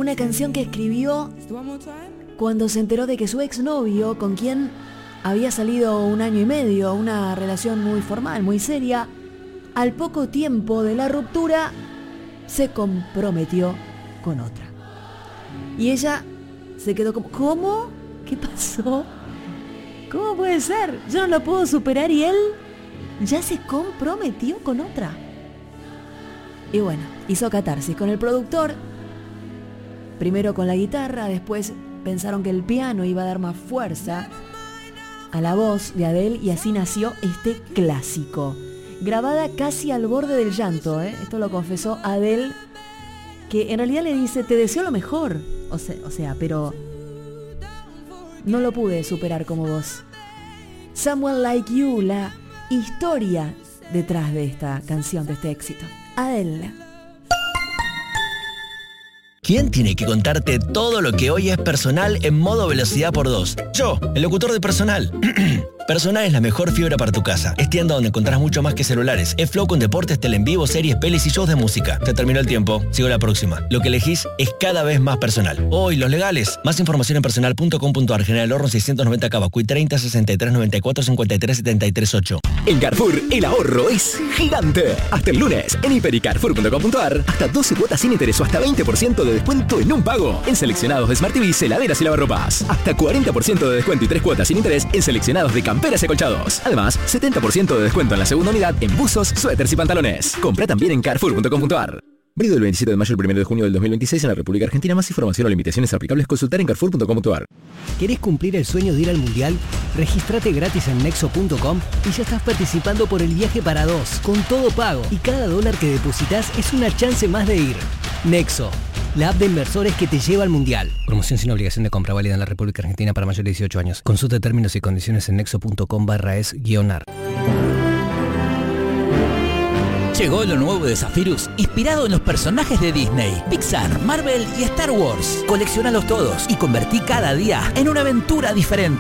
Una canción que escribió cuando se enteró de que su exnovio, con quien había salido 1 año y medio, una relación muy formal, muy seria, al poco tiempo de la ruptura se comprometió con otra. Y ella se quedó como, ¿cómo? ¿Qué pasó? ¿Cómo puede ser? Yo no lo puedo superar y él ya se comprometió con otra. Y bueno, hizo catarsis con el productor, primero con la guitarra, después pensaron que el piano iba a dar más fuerza a la voz de Adele y así nació este clásico, grabada casi al borde del llanto, Esto lo confesó Adele, que en realidad le dice, te deseo lo mejor, o sea, pero no lo pude superar como vos. Someone Like You, la historia detrás de esta canción, de este éxito. Adele. ¿Quién tiene que contarte todo lo que hoy es Personal en modo velocidad por 2? Yo, el locutor de Personal. Personal es la mejor fibra para tu casa. Es tienda donde encontrás mucho más que celulares. Es Flow con deportes, tele en vivo, series, pelis y shows de música. Se terminó el tiempo. Sigo la próxima. Lo que elegís es cada vez más Personal. Hoy, los legales. Más información en personal.com.ar. General Horno 690 Cavacuy 30 63 94 53 73 8. En Carrefour, el ahorro es gigante. Hasta el lunes, en hipercarrefour.com.ar, hasta 12 cuotas sin interés o hasta 20% de descuento en un pago. En seleccionados Smart TVs, heladeras y lavarropas. Hasta 40% de descuento y 3 cuotas sin interés en seleccionados de camperas y acolchados. Además, 70% de descuento en la segunda unidad en buzos, suéteres y pantalones. Compra también en carrefour.com.ar. Válido del 27 de mayo al 1 de junio del 2026 en la República Argentina. Más información o limitaciones aplicables consultar en carrefour.com.ar. ¿Querés cumplir el sueño de ir al Mundial? Regístrate gratis en Nexo.com y ya estás participando por el viaje para 2, con todo pago. Y cada dólar que depositas es una chance más de ir. Nexo, la app de inversores que te lleva al Mundial. Promoción sin obligación de compra, válida en la República Argentina para mayores de 18 años. Consulta términos y condiciones en nexo.com/es-ar. Llegó lo nuevo de Zephyrus, inspirado en los personajes de Disney, Pixar, Marvel y Star Wars. Coleccionalos todos y convertí cada día en una aventura diferente.